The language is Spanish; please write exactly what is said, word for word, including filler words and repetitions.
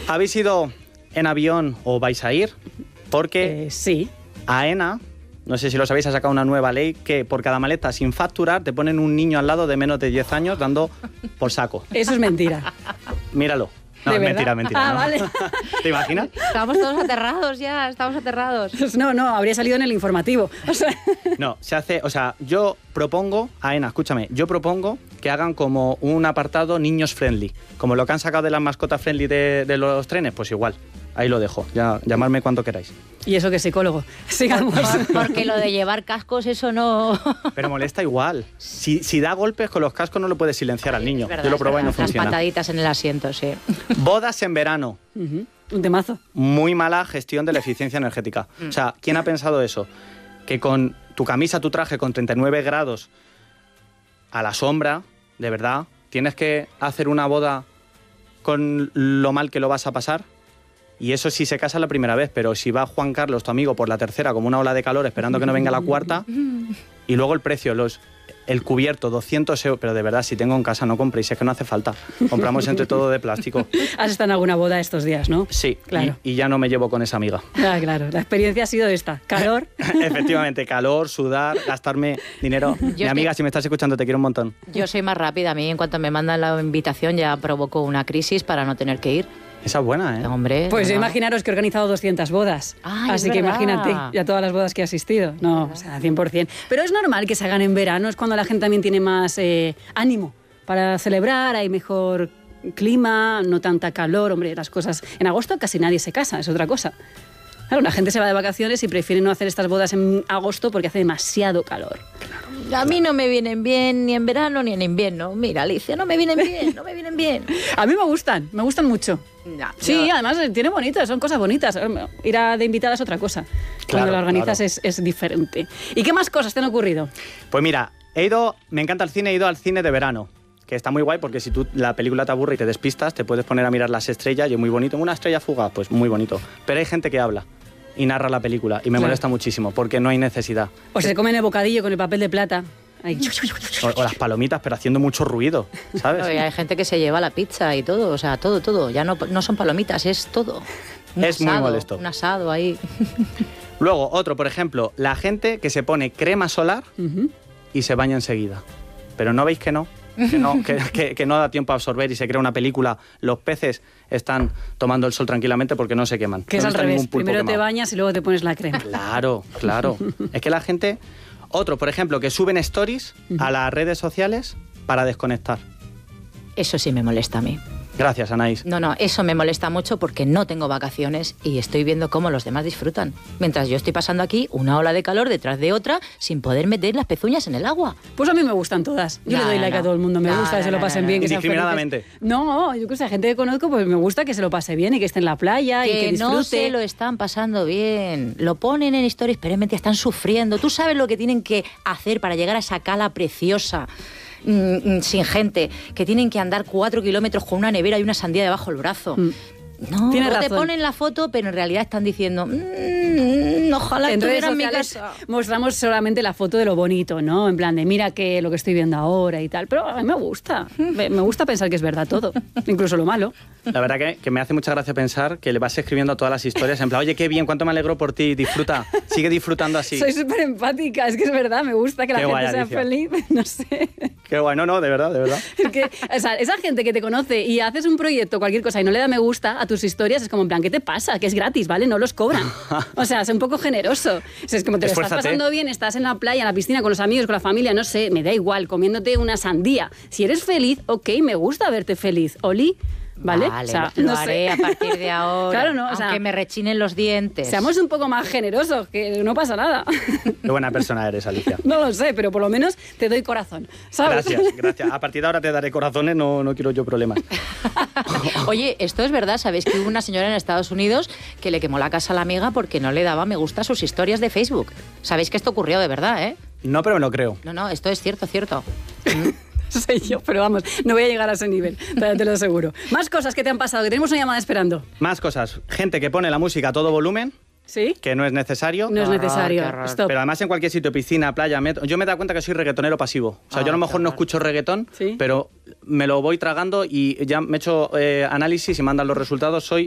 ¿Habéis ido en avión o vais a ir? Porque eh, sí. AENA, no sé si lo sabéis, ha sacado una nueva ley que por cada maleta sin facturar te ponen un niño al lado de menos de diez años dando por saco. Eso es mentira. Míralo. No, es mentira, mentira. Ah, ¿no? vale. ¿Te imaginas? Estamos todos aterrados ya, estamos aterrados. No, no, habría salido en el informativo. O sea... No, se hace, o sea, yo propongo, AENA, escúchame, yo propongo que hagan como un apartado niños friendly. Como lo que han sacado de las mascotas friendly de, de los trenes, pues igual. Ahí lo dejo, ya llamadme cuando queráis. Y eso que es psicólogo. Sigamos. Porque lo de llevar cascos, eso no... Pero molesta igual. Si, si da golpes con los cascos no lo puedes silenciar al niño. Verdad, yo lo probé y no Las funciona. pataditas en el asiento, sí. Bodas en verano. Uh-huh. Un temazo. Muy mala gestión de la eficiencia energética. O sea, ¿quién ha pensado eso? Que con tu camisa, tu traje con treinta y nueve grados a la sombra, de verdad, tienes que hacer una boda con lo mal que lo vas a pasar. Y eso sí se casa la primera vez, pero si va Juan Carlos, tu amigo, por la tercera como una ola de calor esperando que no venga la cuarta, y luego el precio, los, el cubierto, doscientos euros, pero de verdad, si tengo en casa no compréis, es que no hace falta. Compramos entre todo de plástico. Has estado en alguna boda estos días, ¿no? Sí, claro. y, y ya no me llevo con esa amiga. Ah, claro, la experiencia ha sido esta, calor. Efectivamente, calor, sudar, gastarme dinero. Yo Mi amiga, estoy... si me estás escuchando, te quiero un montón. Yo soy más rápida, a mí en cuanto me mandan la invitación ya provoco una crisis para no tener que ir. Esa es buena, ¿eh? Hombre, Pues yo no. imaginaros que he organizado doscientas bodas. Ay, así es que verdad. imagínate, ya todas las bodas que he asistido. No, o sea, cien por cien. Pero es normal que se hagan en verano, es cuando la gente también tiene más eh, ánimo para celebrar, hay mejor clima, no tanta calor. Hombre, las cosas... En agosto casi nadie se casa, es otra cosa. Claro, la gente se va de vacaciones y prefiere no hacer estas bodas en agosto porque hace demasiado calor. A mí no me vienen bien ni en verano ni en invierno. Mira, Alicia, no me vienen bien, no me vienen bien. A mí me gustan, me gustan mucho. No, Sí, yo- además eh, tiene bonitas, son cosas bonitas. Ir a de invitada es otra cosa. Cuando Claro, la organizas claro. es, es diferente. ¿Y qué más cosas te han ocurrido? Pues mira, he ido, me encanta el cine, he ido al cine de verano, que está muy guay porque si tú la película te aburre y te despistas, te puedes poner a mirar las estrellas y es muy bonito. Una estrella fugaz, pues muy bonito. Pero hay gente que habla y narra la película y me Claro. molesta muchísimo porque no hay necesidad. O se comen el bocadillo con el papel de plata. Ahí. O, o las palomitas, pero haciendo mucho ruido, ¿sabes? Oye, hay gente que se lleva la pizza y todo, o sea, todo, todo. Ya no, no son palomitas, es todo. Un Es muy asado, molesto. Un asado ahí. Luego, otro, por ejemplo, la gente que se pone crema solar Ujú. y se baña enseguida. Pero ¿no veis que no? Que no, que, que- que no da tiempo a absorber y se crea una película. Los peces están tomando el sol tranquilamente porque no se queman. Que es No al está revés. ningún pulpo Primero te quemado. bañas y luego te pones la crema. Claro, claro. Es que la gente... Otro, por ejemplo, que suben stories a las redes sociales para desconectar. Eso sí me molesta a mí. Gracias, Anaís. No, no, eso me molesta mucho porque no tengo vacaciones y estoy viendo cómo los demás disfrutan. Mientras yo estoy pasando aquí una ola de calor detrás de otra sin poder meter las pezuñas en el agua. Pues a mí me gustan todas. Yo No, le doy no, like no. a todo el mundo. Me No, gusta que no, se lo no, pasen no, bien. no. Que sean Indiscriminadamente. felices. No, yo que sé, gente que conozco, pues me gusta que se lo pase bien y que esté en la playa y que Que disfrute. no se lo están pasando bien. Lo ponen en stories, pero realmente están sufriendo. Tú sabes lo que tienen que hacer para llegar a esa cala preciosa, mm, mm, sin gente, que tienen que andar cuatro kilómetros con una nevera y una sandía debajo del brazo. Mm. No, Tienes o te razón. ponen la foto, pero en realidad están diciendo, "Mm, ojalá En redes estuviera en mi sociales casa". mostramos solamente la foto de lo bonito, ¿no? En plan de mira que lo que estoy viendo ahora y tal. Pero a mí me gusta. Me me gusta pensar que es verdad todo. Incluso lo malo. La verdad que, que me hace mucha gracia pensar que le vas escribiendo a todas las historias en plan, oye, qué bien, cuánto me alegro por ti, disfruta, sigue disfrutando así. Soy súper empática. Es que es verdad. Me gusta que la Qué gente guay, sea Alicia. feliz. No sé. Qué guay, no, no, de verdad, de verdad. Es que, o sea, esa gente que te conoce y haces un proyecto, cualquier cosa, y no le da me gusta a tus historias, es como en plan, ¿qué te pasa? Que es gratis, ¿vale? No los cobran. O sea, sé un poco generoso. O sea, es como te lo estás Esfuérzate. pasando bien, estás en la playa, en la piscina, con los amigos, con la familia, no sé, me da igual, comiéndote una sandía. Si eres feliz, ok, me gusta verte feliz. Oli, ¿vale? Vale, O sea, lo no sé. haré a partir de ahora. Claro, no, o sea, aunque me rechinen los dientes. Seamos un poco más generosos, que no pasa nada. Qué buena persona eres, Alicia. No lo sé, pero por lo menos te doy corazón, ¿sabes? Gracias, gracias. A partir de ahora te daré corazones, no, no quiero yo problemas. Oye, esto es verdad, ¿sabéis que hubo una señora en Estados Unidos que le quemó la casa a la amiga porque no le daba me gusta a sus historias de Facebook? ¿Sabéis que esto ocurrió de verdad, eh? No, pero me lo creo. No, no, esto es cierto, cierto. Soy yo, pero vamos, no voy a llegar a ese nivel, te te lo aseguro. Más cosas que te han pasado, que tenemos una llamada esperando. Más cosas. Gente que pone la música a todo volumen, ¿Sí? que no es necesario. No es Qué horror, necesario. qué horror. Stop. Pero además en cualquier sitio, piscina, playa, metro... Yo me he dado cuenta que soy reggaetonero pasivo. O sea, Ah, yo a lo qué mejor no horror. escucho reggaetón, Sí. pero me lo voy tragando y ya me he hecho eh, análisis y mandan los resultados. Soy